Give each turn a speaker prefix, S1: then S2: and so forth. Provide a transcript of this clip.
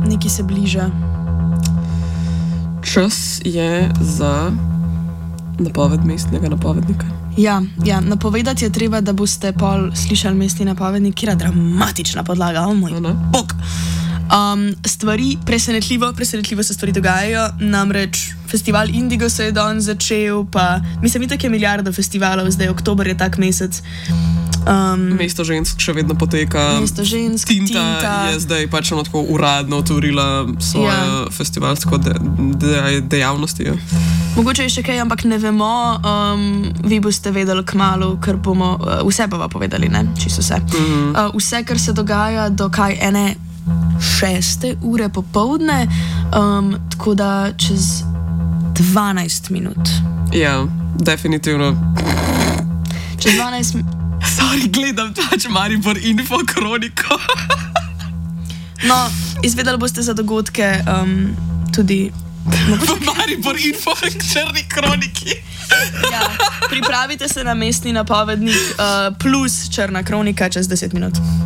S1: nekaj se bliža.
S2: Čas je za napoved mestnega napovednika.
S1: Ja, napovedati je treba, da boste pol slišali mestni napovednik, kjer je dramatična podlaga, moj bog. Presenetljivo se stvari dogajajo, namreč festival Indigo se je danes začel, pa mislim, itak je milijarda festivalov, zdaj oktober je tak mesec.
S2: Mesto žensk še vedno poteka.
S1: Mesto žensk,
S2: Tinta je zdaj pač tako uradno otvorila svoje festivalsko dejavnosti. Ja.
S1: Mogoče je še kaj, ampak ne vemo, vi boste vedeli kmalu, ker bomo vse bova povedali, ne? Čisto vse. Vse, kar se dogaja do kaj 6 ure popoldne, tako da čez 12 minut.
S2: Ja, definitivno.
S1: Čez 12 minut.
S2: Sorry, gledam tač Maribor Info kroniko.
S1: No, izvedeli boste za dogodke tudi
S2: v Maribor Info črni kroniki.
S1: Ja, pripravite se na mestni napovednik plus črna kronika čez 10 minut.